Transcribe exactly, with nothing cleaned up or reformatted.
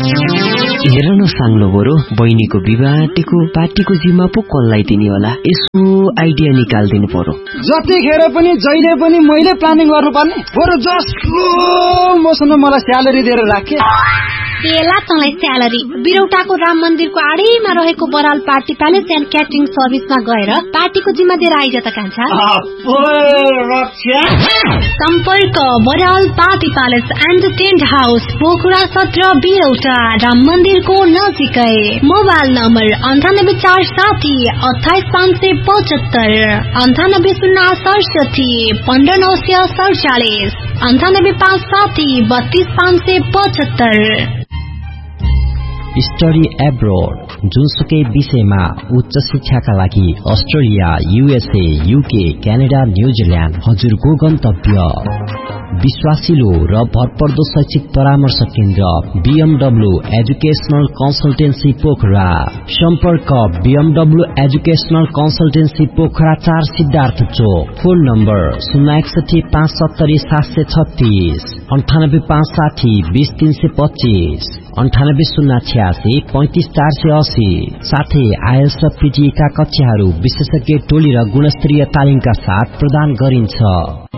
हेर न साङ्लो बरु बहिनीको विवाहको पार्टीको जिम्मा पो कसलाई दिने होला, यसो आइडिया निकाल्दिनु पर्यो। जतिखेर पनि जहिले पनि मैले प्लानिङ गर्नुपर्ने, बरु जसको मसँग मलाई स्यालेरी दिएर राखे। बेला तँलाई स्यालेरी बिरौटाको राम मन्दिरको आडैमा रहेको Baral party palace and catering सर्भिसमा गएर पार्टीको जिम्मा दिएर आइज त कान्छा। सम्पर्क Baral party palace and tent house, Pokhara सत्र, बिरौटा, राम मन्दिरको नजिकै। मोबाइल नम्बर अन्ठानब्बे चार साठी अठाइस पाँच सय पचहत्तर, अन्ठानब्बे शून्य सडसठी पन्ध्र नौ सय सडचालिस, अन्ठानब्बे पाँच साठी बत्तीस पाँच सय पचहत्तर। स्टडी एब्रोड, जुनसुकै विषयमा उच्च शिक्षाका लागि Australia, USA, UK, Canada, New Zealand हजुरको गन्तव्य। विश्वासिलो र भरपर्दो शैक्षिक परामर्श केन्द्र बीएमडब्ल्यू एजुकेशनल कन्सल्टेन्सी पोखरा। सम्पर्क बीएमडब्ल्यू एजुकेशनल कन्सल्टेन्सी पोखरा चार, सिद्धार्थ चोक। फोन नम्बर शून्य एकसठी पाँच सत्तरी सात सय छत्तीस, अन्ठानब्बे पाँच साठी बीस तीन सय पच्चीस, अन्ठानब्बे शून्य छ्यासी पैंतिस चार सय अस्सी। साथै आइएल्स र पीटीए का कक्षाहरू विशेषज्ञ टोली र गुणस्तरीय तालिमका साथ प्रदान गरिन्छ।